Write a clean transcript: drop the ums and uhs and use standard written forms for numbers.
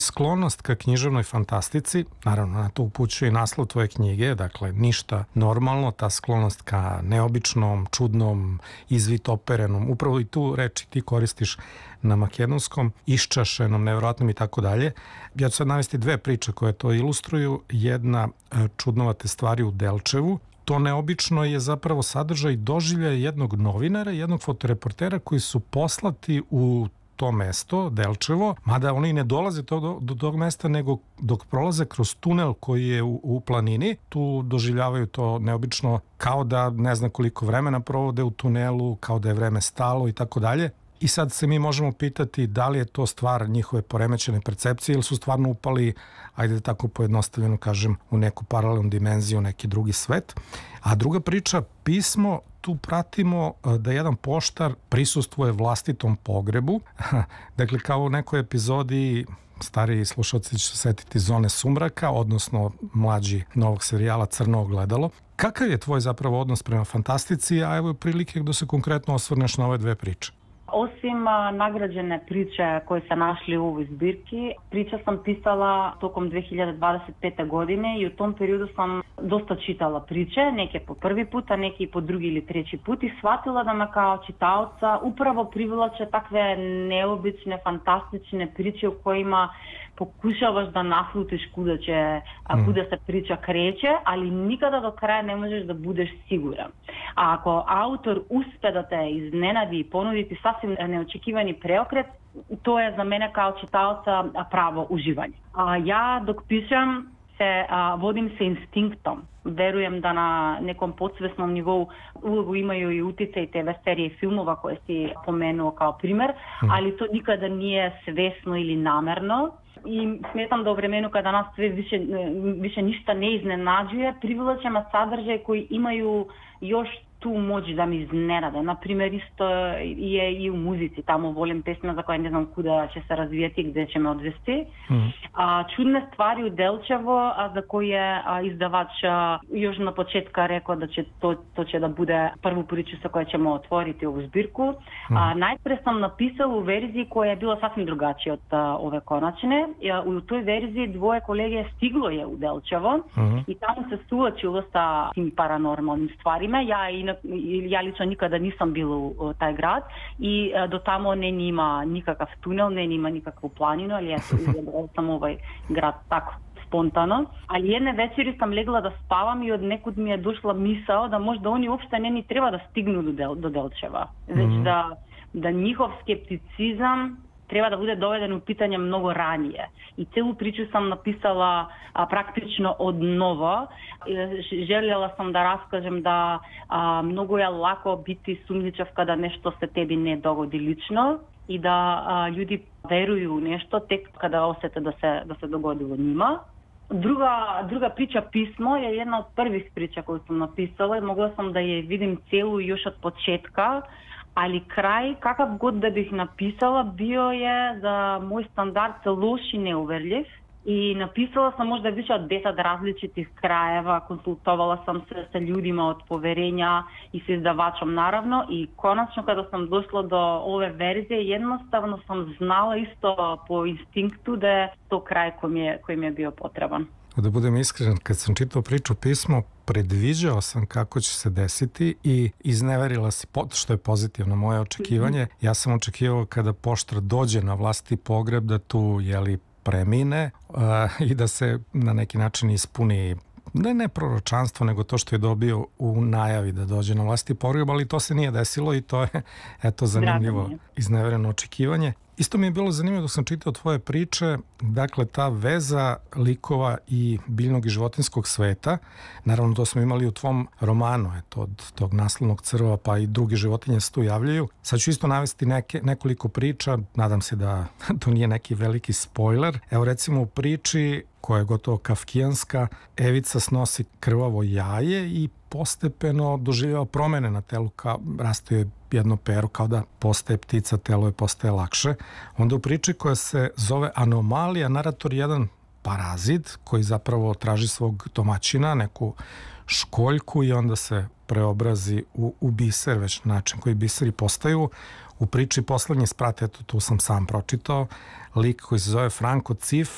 Sklonost ka književnoj fantastici, naravno na to upućuje i naslov tvoje knjige, dakle ništa normalno, ta sklonost ka neobičnom, čudnom, izvitoperenom, upravo i tu reči ti koristiš na makedonskom, iščašenom, nevjerojatnom i tako dalje. Ja ću sad navesti dve priče koje to ilustruju. Jedna, čudnovate stvari u Delčevu. To neobično je zapravo sadržaj doživljaja jednog novinara, jednog fotoreportera koji su poslati u to mesto, Delčevo, mada oni ne dolaze do tog mesta, nego dok prolaze kroz tunel koji je u planini, tu doživljavaju to neobično kao da ne zna koliko vremena provode u tunelu, kao da je vreme stalo i tako dalje. I sad se mi možemo pitati da li je to stvar njihove poremećene percepcije ili su stvarno upali, ajde da tako pojednostavljeno kažem, u neku paralelnu dimenziju, u neki drugi svet. A druga priča, pismo, tu pratimo da jedan poštar prisustvuje vlastitom pogrebu. Dakle, kao u nekoj epizodi, stariji slušalci će se setiti Zone sumraka, odnosno mlađi novog serijala Crno ogledalo. Kakav je tvoj zapravo odnos prema fantastici, a evo prilike da se konkretno osvrneš na ove dve priče? Osim nagrađene priče koje se našli u ovoj zbirki, priča sam pisala tokom 2025. godine i u tom periodu sam dosta čitala priče, neke po prvi put, a neke po drugi ili treći put i shvatila da me kao čitaoca upravo privlače takve neobične, fantastične priče u kojima pokušavaš da naslutiš kuda se priča kreće, ali nikada do kraja ne možeš da budeš siguran. A ako autor uspe da te iznenadi i ponuditi sasvim neočekivani preokret, to je za mene kao čitaoca pravo uživanje. A ja dok pišem vodim se instinktom. Verujem da na nekom podsvesnom nivou ulogu imaju i utjecaj TV serije i filmova koje si pomenuo kao primer, ali to nikada nije svesno ili namerno. I smetam da u vremenu kada nas sve više ništa ne iznenađuje, privlače me sadržaje koji imaju još tu moć da mi iznenade. Naprimjer, isto je i u muzici. Tamo volim pesme za koje ne znam kuda će se razvijeti, gde će me odvesti. Čudne stvari u Delčevo, za koje izdavač još na početka rekao da će to će da bude prvu priču sa kojoj ćemo otvoriti ovu zbirku. Najpre sam napisala u verziji koja je bila sasvim drugačija od ove konačne. U toj verziji dvoje kolege stiglo je u Delčevo i tamo se suočilo sa tim paranormalnim stvarima. Ja lično nikada nisam bila u taj grad i do tamo ne nima nikakav tunel, ne nima nikakvu planinu, ali ja sam ovaj grad tako spontano. Ali jedne večeri sam legla da spavam i od nekud mi je došla misao da možda oni uopšte ne ni treba da stignu do Delčeva. Već da njihov skepticizam treba da bude doveden u pitanje mnogo ranije. I celu priču sam napisala praktično od novo. Željela sam da raskažem da mnogo je lako biti sumnjičav kada nešto se tebi ne dogodi lično i da ljudi veruju u nešto tek kada osjete da se dogodilo njima. Druga priča Pismo je jedna od prvih priča koju sam napisala i mogla sam da je vidim celu još od početka, ali kraj, kakav god da bih napisala, bio je za moj standard loš i neuverljiv. I napisala sam možda više od 10 različitih krajeva, konsultovala sam se sa ljudima od poverenja i s izdavačom naravno i konačno kada sam došla do ove verzije jednostavno sam znala isto po instinktu da je to kraj koji mi je bio potreban. Da budem iskren, kad sam čitao priču Pismo, predviđao sam kako će se desiti i izneverila si, što je pozitivno moje očekivanje. Ja sam očekivao kada poštar dođe na vlastiti pogreb da tu premine i da se na neki način ispuni ne proročanstvo, nego to što je dobio u najavi da dođe na vlastiti pogreb, ali to se nije desilo i to je zanimljivo iznevereno očekivanje. Isto mi je bilo zanimljivo dok sam čitao tvoje priče, dakle ta veza likova i biljnog i životinskog sveta, naravno to smo imali u tvom romanu, od tog naslovnog crva pa i druge životinje se tu javljaju. Sad ću isto navesti nekoliko priča, nadam se da to nije neki veliki spoiler. Evo recimo u priči koja je gotovo kafkijanska, Evica snosi krvavo jaje i postepeno doživljava promene na telu, raste joj jedno pero, kao da postaje ptica, telo je postaje lakše. Onda u priči koja se zove Anomalija, narator je jedan parazit koji zapravo traži svog domaćina, neku školjku i onda se preobrazi u biser, već način koji biseri postaju. U priči Poslednji sprat, tu sam sam pročitao, lik koji se zove Franko Cif,